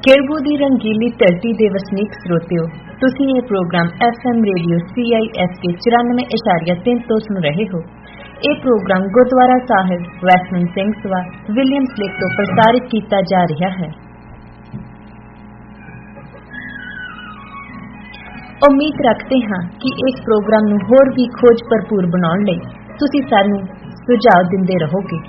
केळबू ਦੀ रंगीली धरती ਦੇ ਵਸਨੀਕ ਸਰੋਤਿਓ, ਤੁਸੀਂ ਇਹ ਪ੍ਰੋਗਰਾਮ FM ਰੇਡੀਓ CISK 94.3 ਤੋਂ ਸੁਣ ਰਹੇ ਹੋ। ਇਹ ਪ੍ਰੋਗਰਾਮ ਗੁਰਦੁਆਰਾ ਸਾਹਿਬ ਵੈਸਟਮਿੰਟ ਸਿੰਘ ਸਭਾ ਵਿਲੀਅਮਸ ਲੇਕ ਤੋਂ ਪ੍ਰਸਾਰਿਤ ਕੀਤਾ ਜਾ ਰਿਹਾ ਹੈ। ਉਮੀਦ ਰੱਖਦੇ ਹਾਂ ਕਿ ਇਸ ਪ੍ਰੋਗਰਾਮ ਨੂੰ ਹੋਰ ਵੀ ਖੋਜ ਭਰਪੂਰ ਬਣਾਉਣ ਲਈ ਤੁਸੀਂ ਸਾਨੂੰ ਸੁਝਾਅ ਦਿੰਦੇ ਰਹੋਗੇ।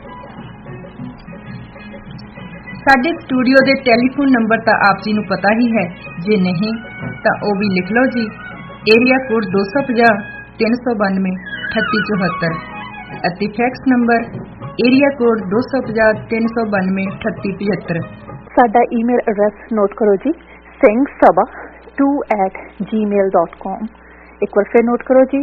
ਸਾਡੇ ਸਟੂਡੀਓ ਦੇ ਟੈਲੀਫੋਨ ਨੰਬਰ ਤਾਂ ਆਪ ਜੀ ਨੂੰ ਪਤਾ ਹੀ ਹੈ, ਜੇ ਨਹੀਂ ਤਾਂ ਉਹ ਵੀ ਲਿਖ ਲਓ ਜੀ। ਏਰੀਆ ਕੋਡ 250 392 3874 ਅਤੇ ਫੈਕਸ ਨੰਬਰ ਏਰੀਆ ਕੋਡ 250 392 3875। ਸਾਡਾ ਈਮੇਲ ਐਡਰੈਸ ਨੋਟ ਕਰੋ ਜੀ, singsabha2@gmail.com। ਇੱਕ ਵਾਰ ਫਿਰ ਨੋਟ ਕਰੋ ਜੀ,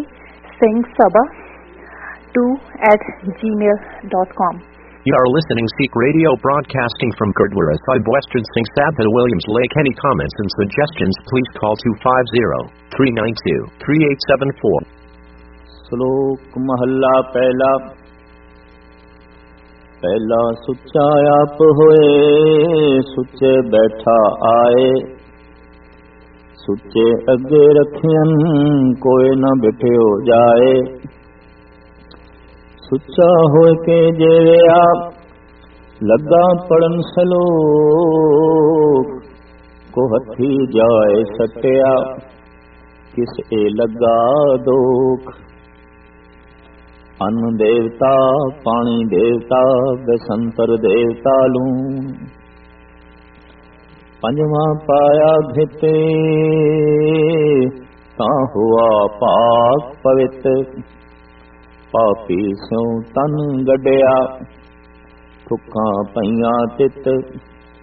singsabha2@gmail.com। You are listening Sikh Radio broadcasting from Gurdwara Sahib Western Singh Sabha Williams Lake. Any comments and suggestions please call 250-392-3874. ਸ਼ਲੋਕ ਮਹੱਲਾ ਪਹਿਲਾ। ਪਹਿਲਾ ਸੁੱਚਾ ਆਪ ਹੋਏ, ਸੁੱਚੇ ਬੈਠਾ ਆਏ, ਸੁੱਚੇ ਅੱਗੇ ਰੱਖਿਅਨ ਕੋਈ ਨਾ ਬਿਠਿਓ ਜਾਏ। ਸੁੱਚਾ ਹੋਏ ਕੇ ਜੇਵਿਆ ਲੱਗਾ ਪੜਨ ਸਲੋਕ, ਕੋ ਹੱਥੀ ਜਾਏ ਸਟਿਆ ਕਿਸ ਏ ਲੱਗਾ ਦੋਖ। ਅੰਨ ਦੇਵਤਾ ਪਾਣੀ ਦੇਵਤਾ ਬਸੰਤਰ ਦੇਵਤਾ ਲੂੰ, ਪੰਜਵਾਂ ਪਾਇਆ ਘਿਤੇ ਤਾਂ ਹੁਆ ਪਾਕ ਪਵਿੱਤ। ਪਾਪੀ ਸਿਉ ਤਨ ਗੱਡਿਆ ਠੁੱਕਾਂ ਪਈਆਂ ਤਿੱਤ।